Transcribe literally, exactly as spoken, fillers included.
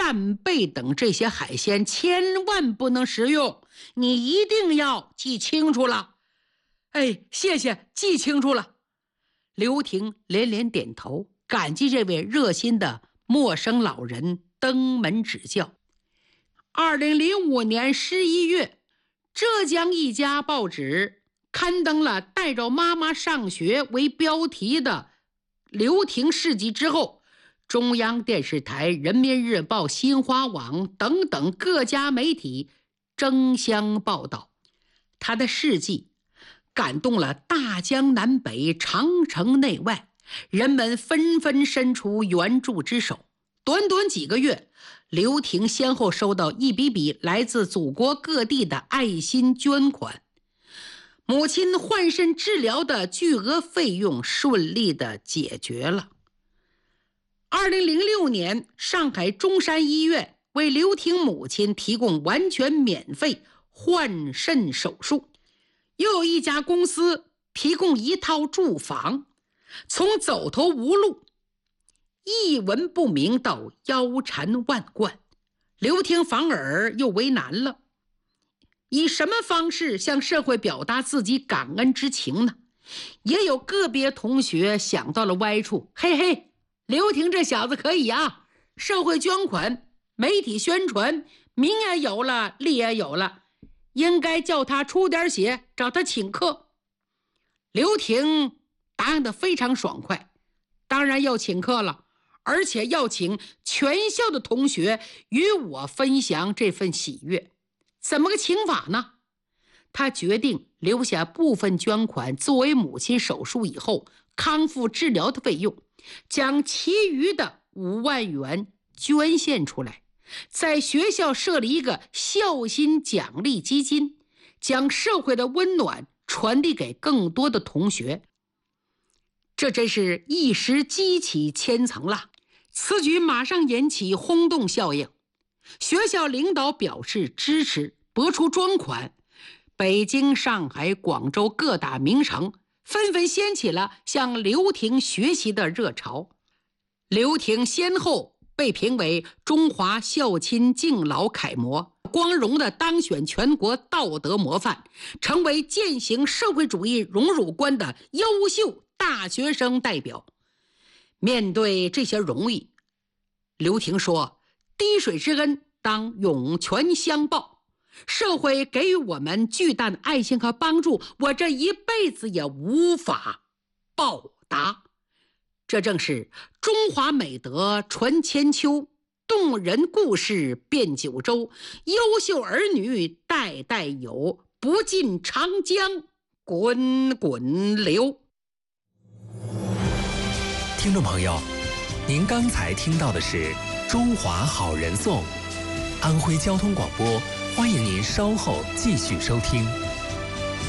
扇贝等这些海鲜千万不能食用，你一定要记清楚了。哎，谢谢，记清楚了。刘婷连连点头，感激这位热心的陌生老人登门指教。二零零五年十一月，浙江一家报纸刊登了带着妈妈上学为标题的刘婷事迹之后，中央电视台、人民日报、新华网等等各家媒体争相报道他的事迹，感动了大江南北、长城内外，人们纷纷伸出援助之手。短短几个月，刘婷先后收到一笔笔来自祖国各地的爱心捐款，母亲换肾治疗的巨额费用顺利地解决了。二零零六年，上海中山医院为刘婷母亲提供完全免费换肾手术，又有一家公司提供一套住房，从走投无路、一文不名到腰缠万贯，刘婷反而又为难了。以什么方式向社会表达自己感恩之情呢？也有个别同学想到了歪处，嘿嘿，刘婷这小子可以啊，社会捐款、媒体宣传，名也有了，利也有了，应该叫他出点血，找他请客。刘婷答应得非常爽快，当然要请客了，而且要请全校的同学与我分享这份喜悦。怎么个请法呢？他决定留下部分捐款作为母亲手术以后康复治疗的费用，将其余的五万元捐献出来，在学校设立一个孝心奖励基金，将社会的温暖传递给更多的同学。这真是一石激起千层浪，此举马上引起轰动效应。学校领导表示支持，拨出专款，北京、上海、广州各大名城纷纷掀起了向刘婷学习的热潮。刘婷先后被评为中华孝亲敬老楷模，光荣地当选全国道德模范，成为践行社会主义荣辱观的优秀大学生代表。面对这些荣誉，刘婷说：滴水之恩当涌泉相报，社会给予我们巨大的爱心和帮助，我这一辈子也无法报答。这正是中华美德传千秋，动人故事遍九州，优秀儿女代代有，不尽长江滚滚流。 听众朋友，您刚才听到的是中华好人颂，安徽交通广播，欢迎您稍后继续收听。